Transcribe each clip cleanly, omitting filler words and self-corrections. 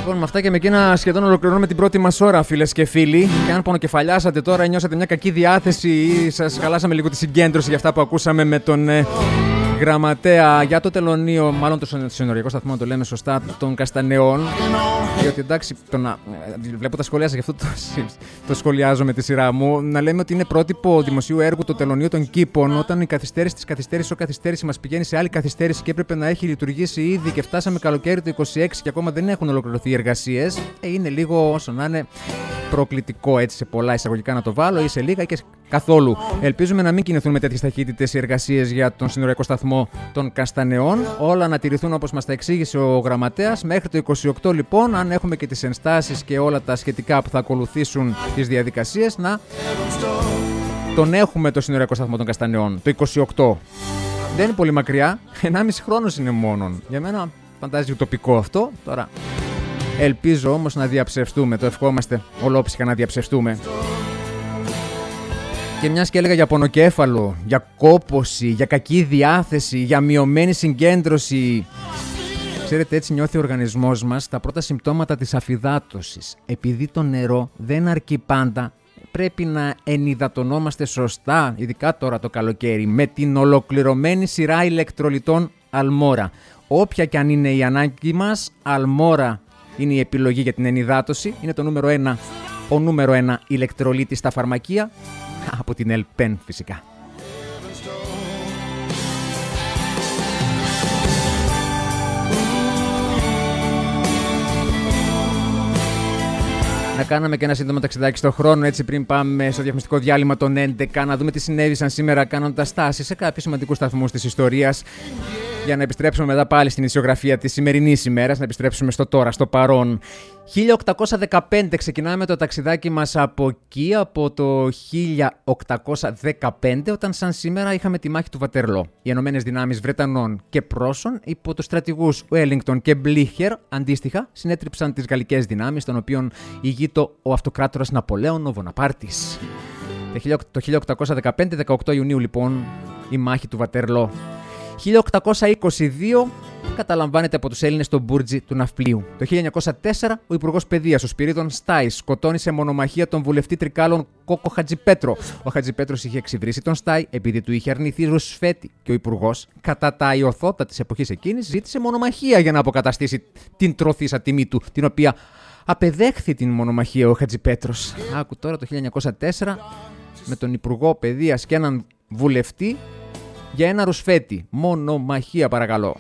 Λοιπόν, με αυτά και με εκείνα σχεδόν ολοκληρώνουμε την πρώτη μας ώρα, φίλες και φίλοι. Και αν πονοκεφαλιάσατε τώρα ή νιώσατε μια κακή διάθεση ή σας χαλάσαμε λίγο τη συγκέντρωση για αυτά που ακούσαμε με τον γραμματέα για το τελωνίο, μάλλον το συνοριακό σταθμό, να το λέμε σωστά, των Καστανεών. Διότι εντάξει, βλέπω τα σχολεία σας, γι' αυτό το σχολιάζω με τη σειρά μου. Να λέμε ότι είναι πρότυπο δημοσίου έργου το τελωνίο των Κήπων, όταν η καθυστέρηση της καθυστέρησης, ο καθυστέρηση μας πηγαίνει σε άλλη καθυστέρηση και έπρεπε να έχει λειτουργήσει ήδη και φτάσαμε καλοκαίρι το 26 και ακόμα δεν έχουν ολοκληρωθεί οι εργασίες. Είναι λίγο όσο να είναι προκλητικό, έτσι, σε πολλά εισαγωγικά να το βάλω ή σε λίγα ή και καθόλου. Ελπίζουμε να μην κινηθούν με τέτοιες ταχύτητες οι εργασίες για τον συνοριακό σταθμό των Καστανεών. Όλα να τηρηθούν όπως μας τα εξήγησε ο γραμματέας. Μέχρι το 28 λοιπόν, αν έχουμε και τις ενστάσεις και όλα τα σχετικά που θα ακολουθήσουν τις διαδικασίες, να τον έχουμε το συνοριακό σταθμό των Καστανεών. Το 28. Δεν είναι πολύ μακριά. 1,5 χρόνος είναι μόνον. Για μένα φαντάζει ουτοπικό αυτό. Τώρα ελπίζω όμως να διαψευστούμε. Το ευχόμαστε ολόψυχα να διαψευστούμε. Και μιας και έλεγα για πονοκέφαλο, για κόπωση, για κακή διάθεση, για μειωμένη συγκέντρωση. Ξέρετε, έτσι νιώθει ο οργανισμός μας τα πρώτα συμπτώματα της αφυδάτωσης. Επειδή το νερό δεν αρκεί πάντα, πρέπει να ενυδατωνόμαστε σωστά, ειδικά τώρα το καλοκαίρι, με την ολοκληρωμένη σειρά ηλεκτρολιτών Αλμόρα. Όποια και αν είναι η ανάγκη μας, Αλμόρα είναι η επιλογή για την ενυδάτωση. Είναι το νούμερο 1, ο νούμερο 1 ηλεκτρολίτη στα φαρμακεία, από την Ελπέν φυσικά. Να κάναμε και ένα σύντομο ταξιδάκι στον χρόνο, έτσι πριν πάμε στο διαφημιστικό διάλειμμα των 11, να δούμε τι συνέβησαν σήμερα κάνοντας στάσεις σε κάποιους σημαντικούς σταθμούς της ιστορίας, για να επιστρέψουμε μετά πάλι στην ισιογραφία της σημερινής ημέρας, να επιστρέψουμε στο τώρα, στο παρόν. 1815 ξεκινάμε το ταξιδάκι μας από εκεί, από το 1815, όταν σαν σήμερα είχαμε τη μάχη του Βατερλό. Οι Ενωμένες Δυνάμεις Βρετανών και Πρώσων υπό τους στρατηγούς Ουέλινγκτον και Μπλίχερ αντίστοιχα συνέτριψαν τις γαλλικές δυνάμεις, των οποίων ηγείτο ο αυτοκράτορας Ναπολέων ο Βοναπάρτης. Το 1815, 18 Ιουνίου λοιπόν, η μάχη του Βατερλό. 1822 καταλαμβάνεται από τους Έλληνες το Μπούρτζι του Ναυπλίου. Το 1904 ο Υπουργός Παιδείας, ο Σπυρίδων Στάις, σκοτώνει σε μονομαχία τον βουλευτή Τρικάλων Κόκο Χατζιπέτρο. Ο Χατζιπέτρος είχε εξυβρίσει τον Στάι επειδή του είχε αρνηθεί ρουσφέτη και ο Υπουργός, κατά τα ιωθώτα της εποχής εκείνης, ζήτησε μονομαχία για να αποκαταστήσει την τροθήσα τιμή του, την οποία απεδέχθη την μονομαχία ο Χατζιπέτρος. Άκου τώρα το 1904 με τον Υπουργό Παιδείας και έναν βουλευτή για ένα ρουσφέτη. Μονομαχία, παρακαλώ.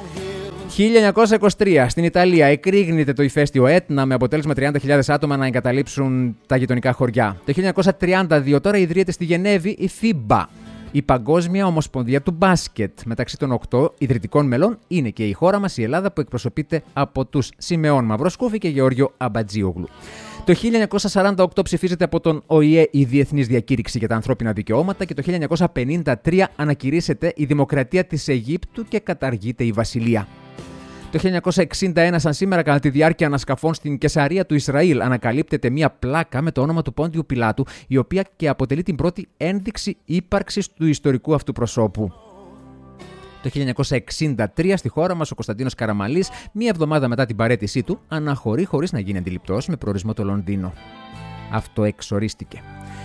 1923 στην Ιταλία εκρήγνεται το ηφαίστειο Έτνα με αποτέλεσμα 30.000 άτομα να εγκαταλείψουν τα γειτονικά χωριά. Το 1932 τώρα ιδρύεται στη Γενέβη η FIBA, η Παγκόσμια Ομοσπονδία του Μπάσκετ. Μεταξύ των 8 ιδρυτικών μελών είναι και η χώρα μας, η Ελλάδα, που εκπροσωπείται από τους Σιμεών Μαυροσκούφη και Γεώργιο Αμπατζίογλου. Το 1948 ψηφίζεται από τον ΟΗΕ η Διεθνής Διακήρυξη για τα Ανθρώπινα Δικαιώματα και το 1953 ανακηρύσσεται η Δημοκρατία της Αιγύπτου και καταργείται η Βασιλεία. Το 1961, σαν σήμερα, κατά τη διάρκεια ανασκαφών στην Κεσαρία του Ισραήλ, ανακαλύπτεται μία πλάκα με το όνομα του Πόντιου Πιλάτου, η οποία και αποτελεί την πρώτη ένδειξη ύπαρξης του ιστορικού αυτού προσώπου. Το 1963 στη χώρα μας ο Κωνσταντίνος Καραμαλής, μία εβδομάδα μετά την παραίτησή του, αναχωρεί χωρίς να γίνει αντιληπτός, με προορισμό το Λονδίνο. Αυτοεξορίστηκε.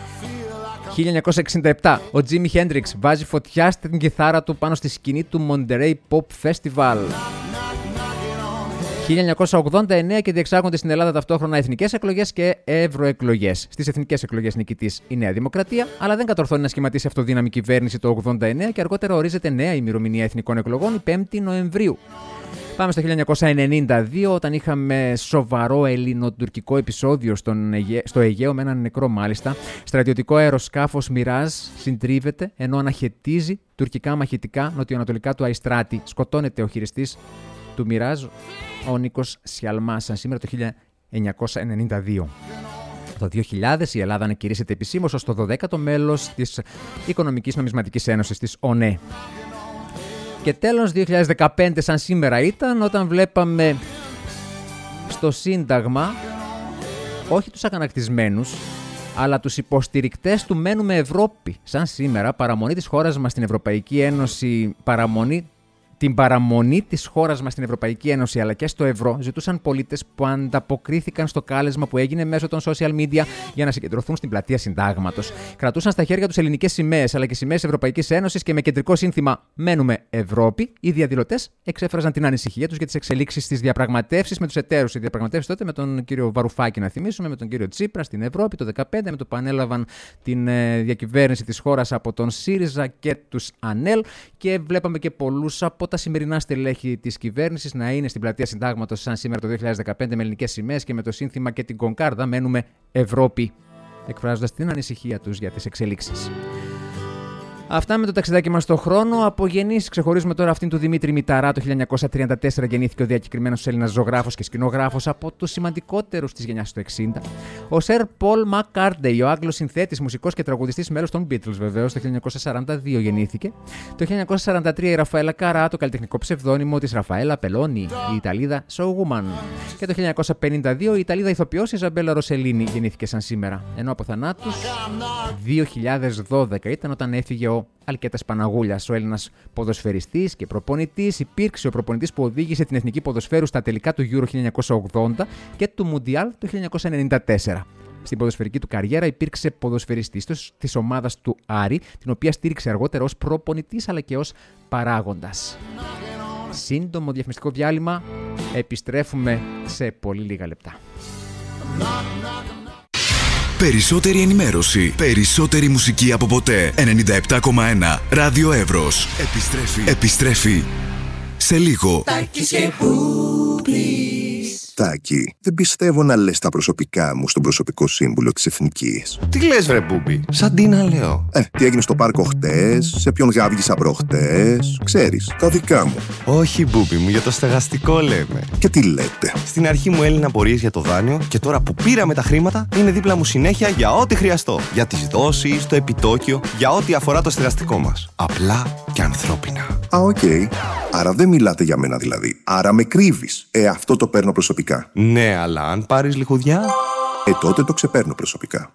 1967 ο Τζίμι Χέντριξ βάζει φωτιά στην κιθάρα του πάνω στη σκηνή του Monterey Pop Festival. 1989 και διεξάγονται στην Ελλάδα ταυτόχρονα εθνικές εκλογές και ευρωεκλογές. Στις εθνικές εκλογές νικητής η Νέα Δημοκρατία, αλλά δεν κατορθώνει να σχηματίσει αυτοδύναμη κυβέρνηση το 1989 και αργότερα ορίζεται νέα ημερομηνία εθνικών εκλογών, η 5η Νοεμβρίου. Πάμε στο 1992, όταν είχαμε σοβαρό ελληνοτουρκικό επεισόδιο στο Αιγαίο, με έναν νεκρό μάλιστα. Στρατιωτικό αεροσκάφος Μιράζ συντρίβεται ενώ αναχαιτίζει τουρκικά μαχητικά νοτιοανατολικά του Αϊστράτη. Σκοτώνεται ο χειριστής του Μιράζ, ο Νίκος Σιαλμάς, σήμερα το 1992. Το 2000 η Ελλάδα ανακηρύσσεται επισήμως ως το 12ο μέλος της Οικονομικής Νομισματικής Ένωσης, της ΟΝΕ. Και τέλος, 2015 σαν σήμερα ήταν όταν βλέπαμε στο Σύνταγμα όχι τους αγανακτισμένους, αλλά τους υποστηρικτές του «Μένουμε Ευρώπη». Σαν σήμερα, παραμονή της χώρας μας στην Ευρωπαϊκή Ένωση, παραμονή την παραμονή της χώρας μας στην Ευρωπαϊκή Ένωση αλλά και στο ευρώ ζητούσαν πολίτες που ανταποκρίθηκαν στο κάλεσμα που έγινε μέσω των social media για να συγκεντρωθούν στην πλατεία Συντάγματος. Κρατούσαν στα χέρια τους ελληνικές σημαίες αλλά και σημαίες Ευρωπαϊκής Ένωσης και με κεντρικό σύνθημα «Μένουμε Ευρώπη». Οι διαδηλωτές εξέφραζαν την ανησυχία τους για τις εξελίξεις στις διαπραγματεύσεις με τους εταίρους. Οι διαπραγματεύσεις τότε με τον κύριο Βαρουφάκη, να θυμίσουμε, με τον κύριο Τσίπρα στην Ευρώπη το 2015, με το που ανέλαβαν την διακυβέρνηση της χώρας από τον ΣΥΡΙΖΑ και τους ΑΝΕΛ. Και βλέπαμε και πολλούς από τα σημερινά στελέχη της κυβέρνησης να είναι στην πλατεία Συντάγματος σαν σήμερα το 2015 με ελληνικές σημαίες και με το σύνθημα και την κονκάρδα «Μένουμε Ευρώπη», εκφράζοντας την ανησυχία τους για τις εξελίξεις. Αυτά με το ταξιδάκι μας στον χρόνο. Από γεννήσεις ξεχωρίζουμε τώρα αυτήν του Δημήτρη Μηταρά. Το 1934 γεννήθηκε ο διακεκριμένος Έλληνας ζωγράφος και σκηνογράφος, από τους σημαντικότερους της γενιάς του 60. Ο Σερ Πολ Μακκάρτνεϊ, ο Άγγλος συνθέτης, μουσικός και τραγουδιστής, μέλος των Beatles βεβαίως, το 1942 γεννήθηκε. Το 1943 η Ραφαέλα Καρά, το καλλιτεχνικό ψευδόνυμο της Ραφαέλα Πελώνη, η Ιταλίδα showwoman. Και το 1952 η Ιταλίδα ηθοποιός Ιζαμπέλα Ροσελίνη γεννήθηκε σαν σήμερα. Ενώ από θανάτους 2012 ήταν όταν έφυγε ο Αλκέτας Παναγούλιας, ο Έλληνας ποδοσφαιριστής και προπονητής. Υπήρξε ο προπονητής που οδήγησε την εθνική ποδοσφαίρου στα τελικά του Euro 1980 και του Μουντιάλ το 1994. Στην ποδοσφαιρική του καριέρα υπήρξε ποδοσφαιριστής της ομάδας του Άρη, την οποία στήριξε αργότερα ως προπονητής αλλά και ως παράγοντας. Σύντομο διαφημιστικό διάλειμμα, επιστρέφουμε σε πολύ λίγα λεπτά. Περισσότερη ενημέρωση, περισσότερη μουσική από ποτέ. 97,1 Ράδιο Εύρος. Επιστρέφει σε λίγο. Τάκη, δεν πιστεύω να λες τα προσωπικά μου στον προσωπικό σύμβουλο της Εθνικής. Τι λες βρε Μπούμπι, σαν τι να λέω. Τι έγινε στο πάρκο χτες, σε ποιον γάβγισα προχτές, ξέρεις, τα δικά μου. Όχι Μπούμπι μου, για το στεγαστικό λέμε. Και τι λέτε. Στην αρχή μου έλυναν απορίες για το δάνειο και τώρα που πήραμε τα χρήματα είναι δίπλα μου συνέχεια για ό,τι χρειαστώ. Για τις δόσεις, το επιτόκιο, για ό,τι αφορά το στεγαστικό μας. Απλά και ανθρώπινα. Οκ. Άρα δεν μιλάτε για μένα δηλαδή. Άρα με κρύβεις. Αυτό το παίρνω προσωπικά. Ναι, αλλά αν πάρεις λιχουδιά... Τότε το ξεπαίρνω προσωπικά.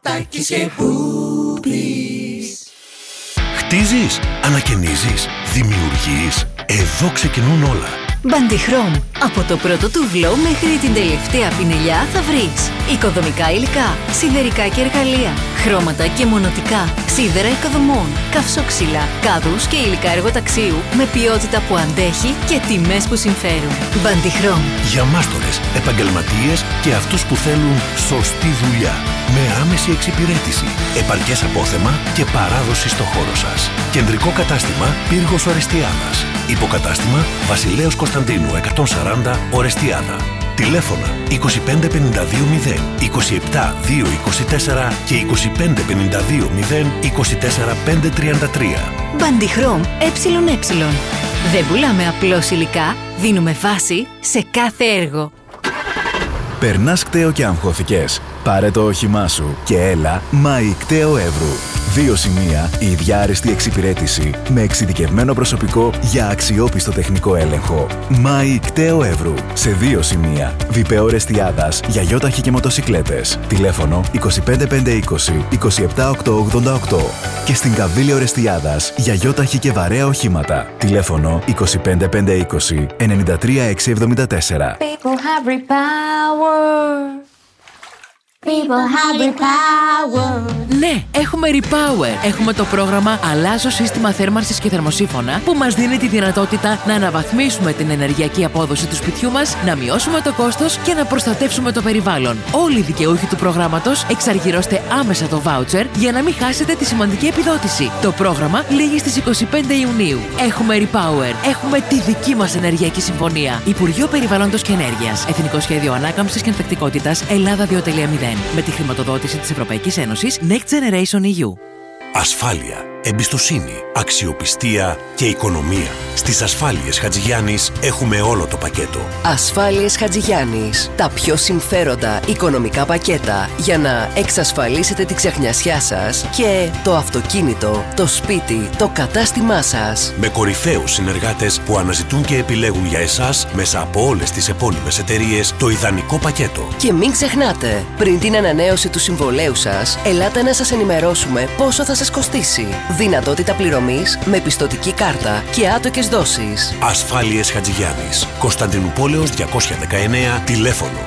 Χτίζεις, ανακαινίζεις, δημιουργείς. Εδώ ξεκινούν όλα. Μπαντιχρόμ. Από το πρώτο τουβλό μέχρι την τελευταία πινελιά θα βρεις οικοδομικά υλικά, σιδερικά και εργαλεία, χρώματα και μονοτικά, σίδερα οικοδομών, καυσόξυλα, κάδους και υλικά εργοταξίου με ποιότητα που αντέχει και τιμές που συμφέρουν. Μπαντιχρόμ. Για μάστορες, επαγγελματίες και αυτούς που θέλουν σωστή δουλειά. Με άμεση εξυπηρέτηση, επαρκές απόθεμα και παράδοση στο χώρο σας. Κεντρικό κατάστημα Πύργος Ορεστιάδας. Υποκατάστημα Βασιλέως Κωνσταντίνου 140 Ορεστιάδα. Τηλέφωνα 25520, 27224 και 25520, 24533. Μπαντιχρόμ ΕΕ. Δεν πουλάμε απλώς υλικά, δίνουμε βάση σε κάθε έργο. Περνάς κταίο και αγχώθηκες? Πάρε το όχημά σου και έλα ΜΑΗ Κταίο Εύρου. 2 σημεία, η ίδια άριστη εξυπηρέτηση με εξειδικευμένο προσωπικό για αξιόπιστο τεχνικό έλεγχο. ΜΑΗ Κταίο Εύρου. Σε 2 σημεία, Βιπέο Ορεστιάδας για γιόταχη και μοτοσικλέτες. Τηλέφωνο 25520 27888. Και στην Καβίλη Ορεστιάδας για γιόταχη και βαρέα οχήματα. Τηλέφωνο 25520 93674. People have repower. People have repower. Ναι, έχουμε Repower. Έχουμε το πρόγραμμα Αλλάζω σύστημα θέρμανσης και θερμοσύφωνα που μας δίνει τη δυνατότητα να αναβαθμίσουμε την ενεργειακή απόδοση του σπιτιού μας, να μειώσουμε το κόστος και να προστατεύσουμε το περιβάλλον. Όλοι οι δικαιούχοι του προγράμματος εξαργυρώστε άμεσα το voucher για να μην χάσετε τη σημαντική επιδότηση. Το πρόγραμμα λήγει στις 25 Ιουνίου. Έχουμε Repower. Έχουμε τη δική μας ενεργειακή συμφωνία. Υπουργείο Περιβάλλοντος και Ενέργειας. Εθνικό Σχέδιο Ανάκαμψης και Ανθεκτικότητας Ελλάδα 2.0. Με τη χρηματοδότηση της Ευρωπαϊκής Ένωσης Next Generation EU. Ασφάλεια, εμπιστοσύνη, αξιοπιστία και οικονομία. Στις Ασφάλειες Χατζηγιάννης έχουμε όλο το πακέτο. Ασφάλειες Χατζηγιάννης. Τα πιο συμφέροντα οικονομικά πακέτα για να εξασφαλίσετε τη ξεχνιασιά σας και το αυτοκίνητο, το σπίτι, το κατάστημά σας. Με κορυφαίους συνεργάτες που αναζητούν και επιλέγουν για εσάς μέσα από όλες τις επώνυμες εταιρείες το ιδανικό πακέτο. Και μην ξεχνάτε, πριν την ανανέωση του συμβολέου σας, ελάτε να σας ενημερώσουμε πόσο θα σας κοστίσει. Δυνατότητα πληρωμής με πιστωτική κάρτα και άτοκες δόσεις. Ασφάλειες Χατζηγιάννης. Κωνσταντινούπολεως 219, τηλέφωνο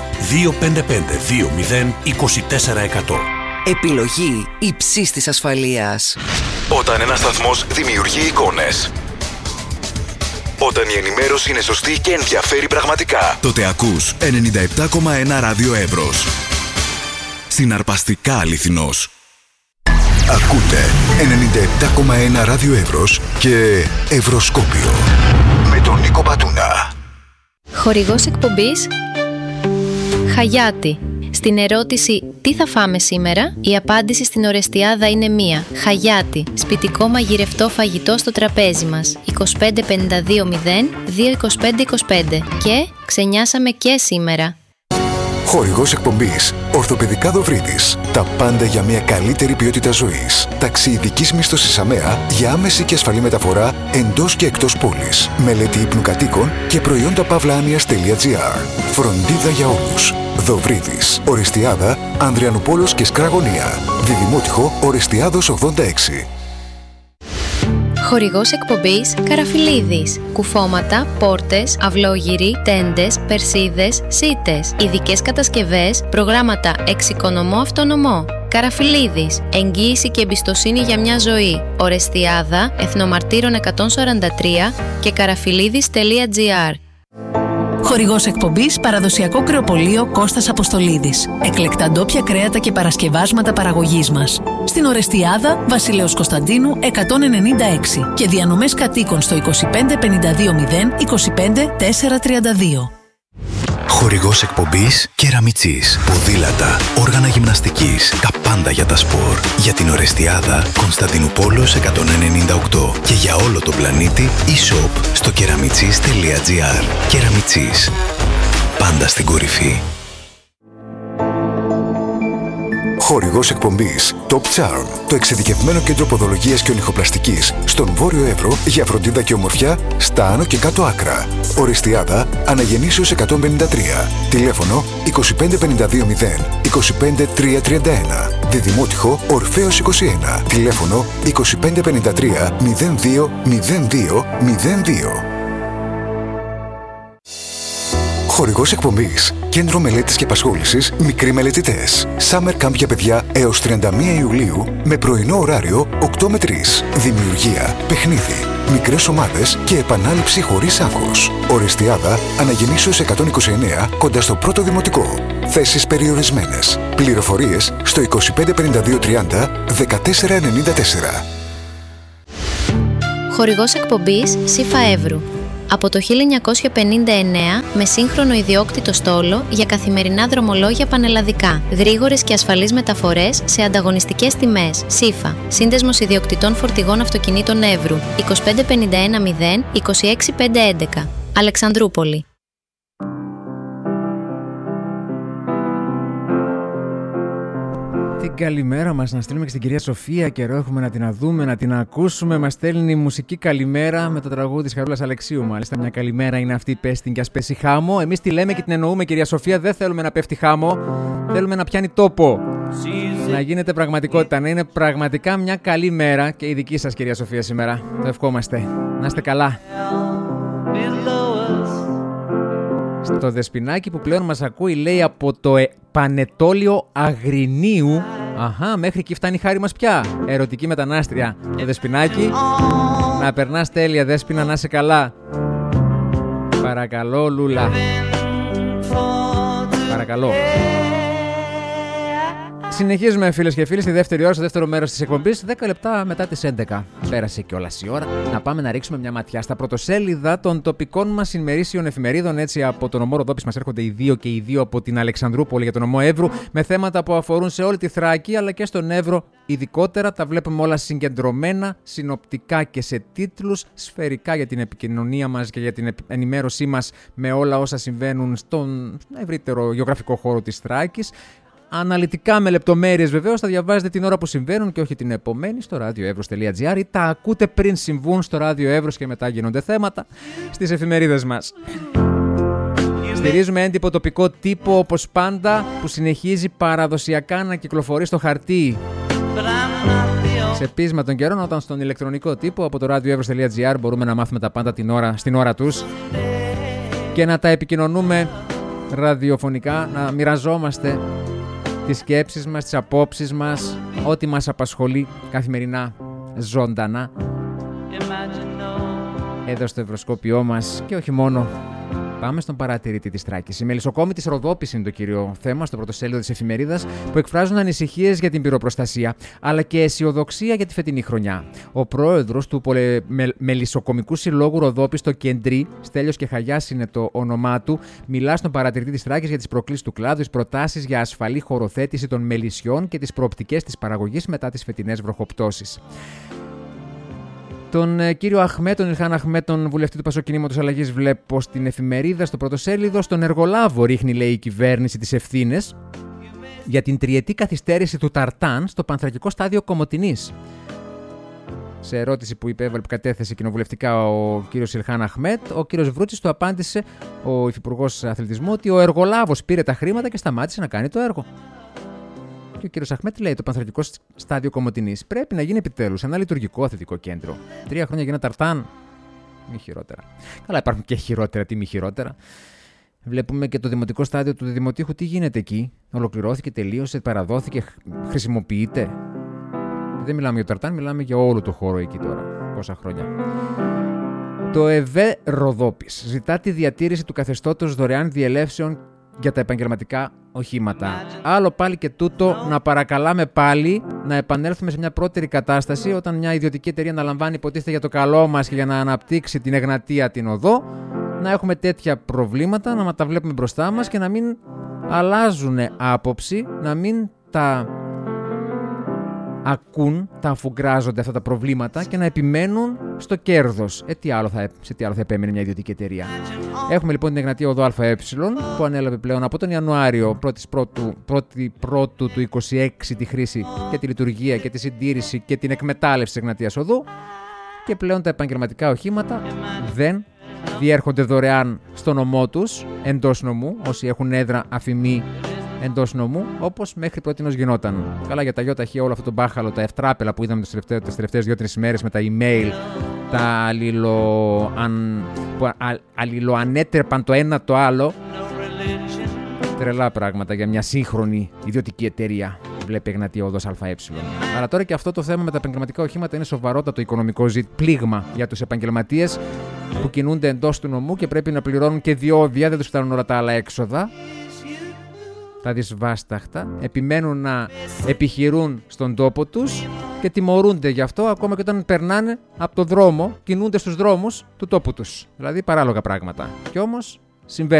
255-20-2400. Επιλογή υψής της ασφαλείας. Όταν ένας σταθμός δημιουργεί εικόνες, όταν η ενημέρωση είναι σωστή και ενδιαφέρει πραγματικά, τότε ακούς 97,1 Ράδιο Εύρος. Συναρπαστικά αληθινός. Ακούτε 97,1 Ράδιο Εύρος και Ευρωσκόπιο με τον Νίκο Πατούνα. Χορηγός εκπομπής Χαγιάτη. Στην ερώτηση «Τι θα φάμε σήμερα?», η απάντηση στην Ορεστιάδα είναι μία. Χαγιάτη. Σπιτικό μαγειρευτό φαγητό στο τραπέζι μας. 25 52 0 2 25 25. Και ξενιάσαμε και σήμερα. Χορηγός εκπομπής Ορθοπαιδικά Δοβρίδης. Τα πάντα για μια καλύτερη ποιότητα ζωής. Ταξιειδικής μίσθωσης ΑΜΕΑ για άμεση και ασφαλή μεταφορά εντός και εκτός πόλης. Μελέτη ύπνου κατοίκων και προϊόντα pavlanias.gr. Φροντίδα για όλους. Δοβρίδης. Ορεστιάδα, Ανδριανουπόλος και Σκραγωνία. Διδημότυχο Ορεστιάδος 86. Χορηγός εκπομπής Καραφιλίδης. Κουφώματα, πόρτες, αυλόγυροι, τέντες, περσίδες, σίτες. Ειδικές κατασκευές, προγράμματα εξοικονομώ αυτονομώ. Καραφιλίδης. Εγγύηση και εμπιστοσύνη για μια ζωή. Ορεστιάδα, Εθνομαρτύρων 143 και καραφιλίδης.gr. Χορηγός εκπομπής Παραδοσιακό Κρεοπωλείο Κώστας Αποστολίδης. Εκλεκτά ντόπια κρέατα και παρασκευάσματα παραγωγής μας. Στην Ορεστιάδα, Βασιλέως Κωνσταντίνου 196 και διανομές κατοίκων στο 25 52 0 25 432. Χορηγός εκπομπής Κεραμιτσής. Ποδήλατα, όργανα γυμναστικής, τα πάντα για τα σπορ. Για την Ορεστιάδα, Κωνσταντινουπόλεως 198 και για όλο τον πλανήτη e-shop στο keramitzis.gr. Κεραμιτσής. Πάντα στην κορυφή. Χορηγός εκπομπής Top Charm, το εξειδικευμένο κέντρο ποδολογίας και ονυχοπλαστικής στον Βόρειο Εύρο για φροντίδα και ομορφιά στα άνω και κάτω άκρα. Ορεστιάδα, Αναγεννήσεως 153. Τηλέφωνο 25 52 0 25 331. Διδημότυχο Ορφέως 21. Τηλέφωνο 25 53 02 02 02. Χορηγός εκπομπής Κέντρο Μελέτης και Απασχόλησης Μικροί Μελετητές. Summer Camp για παιδιά έως 31 Ιουλίου με πρωινό ωράριο 8 με 3. Δημιουργία, παιχνίδι, μικρές ομάδες και επανάληψη χωρίς άγχος. Ορεστιάδα, Αναγεννήσεως 129 κοντά στο πρώτο δημοτικό. Θέσεις περιορισμένες. Πληροφορίες στο 25 52 30 14 94. Χορηγός εκπομπής ΣΥΦΑ Εύρου. Από το 1959 με σύγχρονο ιδιόκτητο στόλο για καθημερινά δρομολόγια πανελλαδικά. Γρήγορες και ασφαλείς μεταφορές σε ανταγωνιστικές τιμές. ΣΥΦΑ. Σύνδεσμος ιδιοκτητών φορτηγών αυτοκινήτων Εύρου. 25 51 0 26 511. Αλεξανδρούπολη. Την καλημέρα μας να στείλουμε και στην κυρία Σοφία. Καιρό έχουμε να την δούμε, να την ακούσουμε. Μας στέλνει μουσική καλημέρα με το τραγούδι της Χαρούλας Αλεξίου. Μάλιστα, μια καλημέρα είναι αυτή, πες την και ας πέσει χάμο. Εμείς τη λέμε και την εννοούμε, κυρία Σοφία. Δεν θέλουμε να πέφτει χάμο. Θέλουμε να πιάνει τόπο. Να γίνεται πραγματικότητα. Να είναι πραγματικά μια καλή μέρα. Και η δική σας, κυρία Σοφία, σήμερα. Το ευχόμαστε. Να είστε καλά. Στο Δεσποινάκι που πλέον μας ακούει, λέει, από το Πανετόλιο Αγρινίου. Αχα, μέχρι εκεί φτάνει η χάρη μας πια. Ερωτική μετανάστρια. Το Δεσποινάκι. Να περνάς τέλεια, Δέσποινα, να είσαι καλά. Παρακαλώ, Λούλα. Παρακαλώ. Συνεχίζουμε, φίλες και φίλοι, στη δεύτερη ώρα, στο δεύτερο μέρος της εκπομπής, 10 λεπτά μετά τις 11. Πέρασε κιόλας η ώρα. Να πάμε να ρίξουμε μια ματιά στα πρωτοσέλιδα των τοπικών μας ημερήσιων εφημερίδων. Έτσι, από τον νομό Ροδόπης μας έρχονται οι δύο και οι δύο από την Αλεξανδρούπολη για τον νομό Εύρου, με θέματα που αφορούν σε όλη τη Θράκη αλλά και στον Εύρο. Ειδικότερα τα βλέπουμε όλα συγκεντρωμένα, συνοπτικά και σε τίτλους, σφαιρικά για την επικοινωνία μας και για την ενημέρωσή μας με όλα όσα συμβαίνουν στον ευρύτερο γεωγραφικό χώρο της Θράκης. Αναλυτικά με λεπτομέρειες βεβαίως, θα διαβάζετε την ώρα που συμβαίνουν και όχι την επομένη στο radioevros.gr ή τα ακούτε πριν συμβούν στο Ράδιο Εύρος και μετά γίνονται θέματα στις εφημερίδες μας. Στηρίζουμε έντυπο τοπικό τύπο όπως πάντα που συνεχίζει παραδοσιακά να κυκλοφορεί στο χαρτί. Σε πείσμα των καιρών, όταν στον ηλεκτρονικό τύπο από το radioevros.gr μπορούμε να μάθουμε τα πάντα στην ώρα τους και να τα επικοινωνούμε ραδιοφωνικά, να μοιραζόμαστε τις σκέψεις μας, τις απόψεις μας, ό,τι μας απασχολεί καθημερινά ζωντανά εδώ στο ευρωσκόπιό μας και όχι μόνο. Πάμε στον παρατηρητή της Τράκης. Η μελισσοκόμη της Ροδόπης είναι το κύριο θέμα στο πρωτοσέλιδο της εφημερίδας, που εκφράζουν ανησυχίες για την πυροπροστασία αλλά και αισιοδοξία για τη φετινή χρονιά. Ο πρόεδρος του Μελισσοκομικού Συλλόγου Ροδόπης, το Κεντρί, Στέλιος Κεχαγιάς είναι το όνομά του, μιλά στον παρατηρητή της Τράκης για τις προκλήσεις του κλάδου, τις προτάσεις για ασφαλή χωροθέτηση των μελισσιών και τις προοπτικές της παραγωγής μετά τις φετινές βροχοπτώσεις. Τον κύριο Αχμέτ, τον Ιλχάν Αχμέτ, τον βουλευτή του Πασοκινήματος Αλλαγής, βλέπω στην εφημερίδα, στο πρωτοσέλιδο. Στον εργολάβο ρίχνει, λέει, η κυβέρνηση τις ευθύνες για την τριετή καθυστέρηση του Ταρτάν στο πανθρακικό στάδιο Κομοτηνής. Σε ερώτηση που κατέθεσε κοινοβουλευτικά ο κύριος Ιλχάν Αχμέτ, ο κύριος Βρούτσης του απάντησε, ο υφυπουργός αθλητισμού, ότι ο εργολάβος πήρε τα χρήματα και σταμάτησε να κάνει το έργο. Και ο κύριος Αχμέτ λέει: το πανθρακικό στάδιο Κομοτηνής πρέπει να γίνει επιτέλους ένα λειτουργικό αθλητικό κέντρο. 3 χρόνια για ένα Ταρτάν, μη χειρότερα. Καλά, υπάρχουν και χειρότερα, τι μη χειρότερα. Βλέπουμε και το δημοτικό στάδιο του Δημοτήχου, τι γίνεται εκεί. Ολοκληρώθηκε, τελείωσε, παραδόθηκε, χρησιμοποιείται. Δεν μιλάμε για το Ταρτάν, μιλάμε για όλο το χώρο εκεί τώρα. Πόσα χρόνια. Το ΕΒΕ Ροδόπης ζητά τη διατήρηση του καθεστώτος δωρεάν διελεύσεων για τα επαγγελματικά οχήματα. Άλλο πάλι και τούτο, να παρακαλάμε πάλι να επανέλθουμε σε μια πρώτερη κατάσταση, όταν μια ιδιωτική εταιρεία αναλαμβάνει, υποτίθεται για το καλό μας και για να αναπτύξει την Εγνατία την οδό, να έχουμε τέτοια προβλήματα, να τα βλέπουμε μπροστά μας και να μην αλλάζουν άποψη, να μην τα ακούν, τα αφουγκράζονται αυτά τα προβλήματα και να επιμένουν στο κέρδος. Σε τι άλλο θα επέμενε μια ιδιωτική εταιρεία. Έχουμε λοιπόν την Εγνατία οδό ΑΕ που ανέλαβε πλέον από τον Ιανουάριο 1η του 26 τη χρήση και τη λειτουργία και τη συντήρηση και την εκμετάλλευση της Εγνατίας οδού, και πλέον τα επαγγελματικά οχήματα δεν διέρχονται δωρεάν στο νομό τους, εντός νομού, όσοι έχουν έδρα αφημί εντός νομού, όπως μέχρι πρότινος γινόταν. Καλά, για τα ΙΟΤΑΧ, όλο αυτό το μπάχαλο, τα ευτράπελα που είδαμε τις τελευταίες 2-3 ημέρες με τα email, τα αλληλοανέτρεπαν το ένα το άλλο. Τρελά πράγματα για μια σύγχρονη ιδιωτική εταιρεία. Βλέπει Εγνατία οδός ΑΕ. Αλλά τώρα και αυτό το θέμα με τα επαγγελματικά οχήματα είναι σοβαρότατο οικονομικό πλήγμα για τους επαγγελματίες που κινούνται εντός του νομού και πρέπει να πληρώνουν και διόδια, δεν τους φτάνουν όλα τα άλλα έξοδα. Τα δυσβάσταχτα, επιμένουν να επιχειρούν στον τόπο τους και τιμωρούνται γι' αυτό ακόμα και όταν περνάνε από το δρόμο, κινούνται στους δρόμους του τόπου τους. Δηλαδή παράλογα πράγματα. Και όμως συμβαίνουν.